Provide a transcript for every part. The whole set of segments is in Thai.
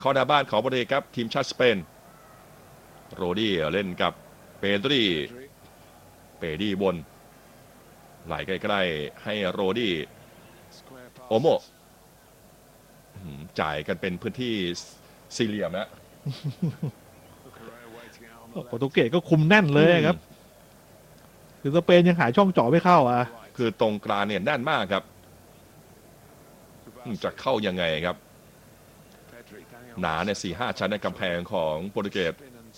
เข้าหน้าบ้านของโปรตุเกสครับทีมชาติสเปนโรดี้เล่นกับเปดรี่บนไหลใกล้ๆให้โรดี้โอโมจ่ายกันเป็นพื้นที่สี่เหลี่ยมนะโปรตุเกสก็คุมแน่นเลยครับคือสเปนยังหาช่องเจาะไม่เข้าคือตรงกลางเนี่ยแน่นมากครับจะเข้ายังไงครับหนาเนี่ย4-5 ชั้นในกำแพงของโปรตุเกส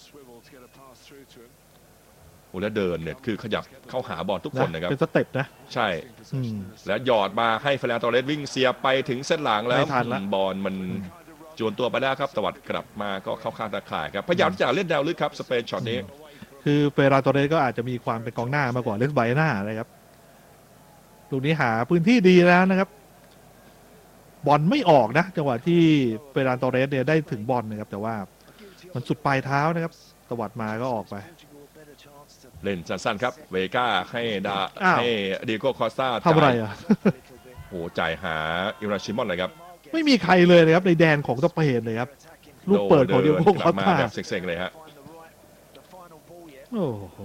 แล้วเดินเนี่ยคือขยับเข้าหาบอลทุกคนนะครับเป็นสเต็ปนะใช่แล้วหยอดมาให้เฟรนโตเรสวิ่งเสียไปถึงเส้นหลังแล้วบอลมันจวนตัวไปแล้วครับตวัดกลับมาก็เข้าข้างตาข่ายครับพยายามจะเล่นแนวลึกครับสเปนช็อตนี้คือเฟรานโตเรสก็อาจจะมีความเป็นกองหน้ามากกว่าเลสไบหน้านะครับลูกนี้หาพื้นที่ดีแล้วนะครับบอลไม่ออกนะจังหวะที่เฟรานโตเรสเนี่ยได้ถึงบอลนะครับแต่ว่ามันสุดปลายเท้านะครับตวัดมาก็ออกไปเล่นสั้นๆครับเวก้าให้ดิโก้คอสตาทำอะไรโอ้จ่ายหาอิราชิมอนเลยครับไม่มีใครเลยนะครับในแดนของสเปนเลยครับลูกเปิดของดิโก้คอสตาแบบเซ็งๆเลยฮะโอ้โห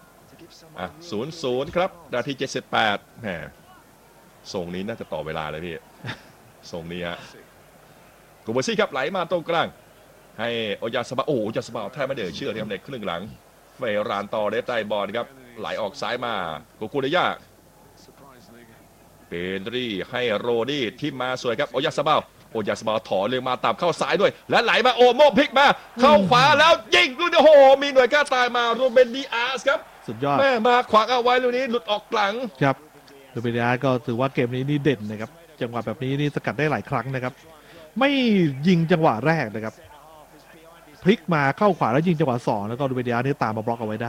0-0ครับนาที78แหมส่งนี้น่าจะต่อเวลาเลยพี่ส่งนี้ฮะกูเบอร์ซี่ครับไหลมาตรงกลางให้โอยาสบาโอยาสบาแทบไม่เดือดเชื่อที่ทำในครึ่งหลังเฟรานตอเรสได้บอลครับไหลออกซ้ายมาโกคูเดย่าเปนรี่ให้โรดี้ที่มาสวยครับโอยาสบาถอนเลยมาตามเข้าซ้ายด้วยและไหลมาโอโมพลิกมาเข้าขวาแล้วยิงลูกโอ้โหมีหน่วยกล้าตายมารูเบนดีอาร์สครับสุดยอดแม่มาขวางเอาไว้ลูกนี้หลุดออกหลังครับรูเบนดีอาร์สก็ถือว่าเกมนี้นี่เด่นนะครับจังหวะแบบนี้นี่สกัดได้หลายครั้งนะครับไม่ยิงจังหวะแรกนะครับพลิกมาเข้าขวาแล้วยิงจังหวะ2แล้วก็รูเบนดีอาร์สนี่ตามมาบล็อกเอาไว้ได้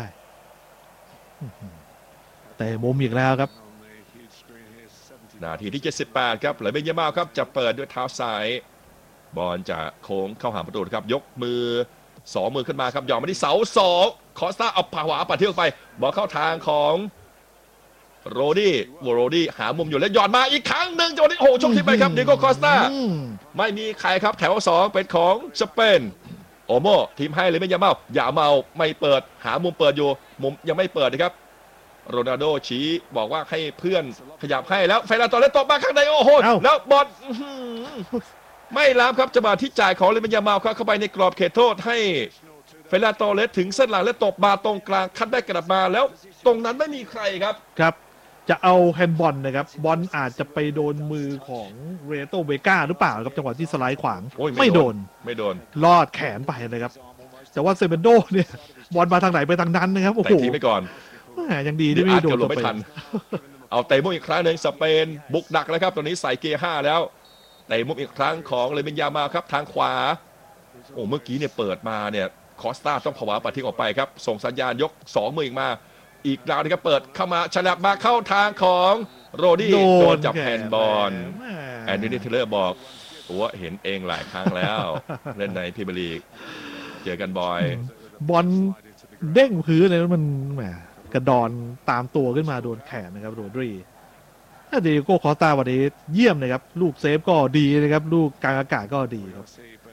แต่มุมอีกแล้วครับนาทีที่78ครับไหลเบนยามาครับจะเปิดด้วยเท้าซ้ายบอลจะโค้งเข้าหาประตูครับยกมือ2 มือขึ้นมาครับหย่อนมาที่เสา2คอสตาเอาผ่าขวาปัดเที่ยวไปบอลเข้าทางของโรดี้หามุมอยู่แล้วหย่อนมาอีกครั้งหนึ่งจังหวะนี้โอ้โหชกที่ไปครับดิโก้คอสตาไม่มีใครครับแถว2เป็นของสเปนโอโมทีมให้เลยไม่ยาเมาอย่าเมาไม่เปิดหามุมเปิดอยู่มุมยังไม่เปิดนะครับโรนัลโดชี้บอกว่าให้เพื่อนขยับให้แล้วเฟรนโตเรสตบมาข้างในโอ้โหแล้วบอลไม่รับครับจังหวะที่จ่ายของเลยมันยาเมาเข้าไปในกรอบเขตโทษให้เฟรนโตเรสถึงเส้นหลังและตบมาตรงกลางคัดได้กลับมาแล้วตรงนั้นไม่มีใครครับจะเอาแฮนด์บอลนะครับบอลอาจจะไปโดนมือของเรโตเวก้าหรือเปล่าครับจังหวะที่สไลด์ขวางไม่โดนลอดแขนไปนะครับแต่ว่าเซเบนโดเนี่ยบอลมาทางไหนไปทางนั้นนะครับโอ้โหทีไปก่อนยังดีที่ไม่โดนไม่ทันเอาเตะมุมอีกครั้งหนึ่งสเปนบุกหนักแล้วครับตอนนี้ใส่เกียร์5แล้วเตะมุมอีกครั้งของเลเมนยามาครับทางขวาโอ้เมื่อกี้เนี่ยเปิดมาเนี่ยคอสตาต้องผวาปัดทิ้งออกไปครับส่งสัญญาณยก2 มืออีกดาวนึงครับเปิดเข้ามาฉลับมาเข้าทางของโรดี้โดนจับแฮนด์บอลแอนดี้เทเลอร์บอกว่าเห็นเองหลายครั้งแล้วเล่นในพรีเมียร์ลีกเจอกันบ่อยบอลเด้งพื้นเลยแล้วมันแหมกระดอนตามตัวขึ้นมาโดนแขนนะครับโรดรีดิโก้คอสตาวันนี้เยี่ยมนะครับลูกเซฟก็ดีนะครับลูกกลางอากาศก็ดีครับ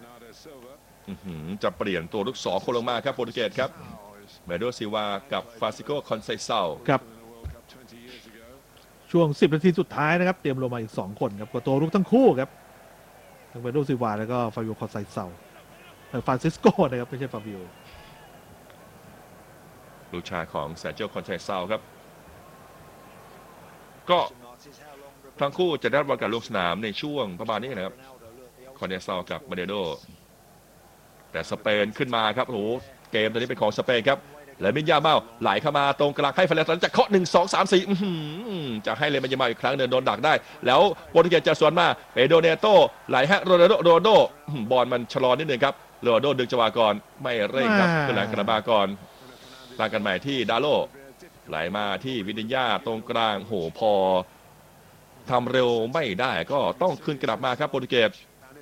จะเปลี่ยนตัวลูก2 คนลงมาครับโปรตุเกสครับเบโดซิวากับฟาซิโกคอนไซเซาครับช่วง10 นาทีสุดท้ายนะครับเตรียมลงมาอีก2 คนครับกับตัวลูกทั้งคู่ครับทั้งเบโดซิวาแล้วก็ฟาบิโอคอนไซเซาฟรานซิสโกนะครับไม่ใช่ฟาบิโอลูกชายของเซอร์เจียโคอนไซเซาครับก็ทั้งคู่จะได้บอลการลงสนามในช่วงประมาณนี้นะครับคอนไซเซากับเบโดแต่สเปนขึ้นมาครับโอ้โหเกมตอนนี้เป็นของสเปนครับและมินยาเมาไหลเข้ามาตรงกลางให้เฟรนโตเรสจะเคาะ1-2-3-4จะให้เลมันยาเมาอีกครั้งเดินโดนดักได้แล้วโปรตุเกสจะสวนมาเปโดเนโตไหลให้โรนัลโดบอลมันชะลอนิดนึงครับโรนัลโดดึงจังหวะก่อนไม่เร่งครับขึ้นหลังกระบาก่อนตั้งกันใหม่ที่ดาโลไหลมาที่วินิญญาตรงกลางโหพอทำเร็วไม่ได้ก็ต้องขึ้นกลับมาครับโปรตุเกส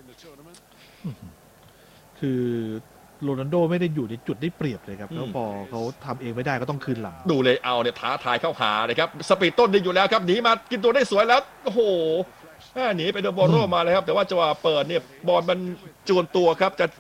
คือโรนัลโดไม่ได้อยู่ในจุดได้เปรียบเลยครับแล้วพอเขาทำเองไม่ได้ก็ต้องคืนหลังดูเลยเอาเนี่ยท้าทายเข้าหาเลยครับสปีดต้นดีอยู่แล้วครับหนีมากินตัวได้สวยแล้วโอ้โหหนีไปโดนโบโรมาเลยครับแต่ว่าจังหวะเปิดเนี่ยบอลมันจวนตัวครับจะ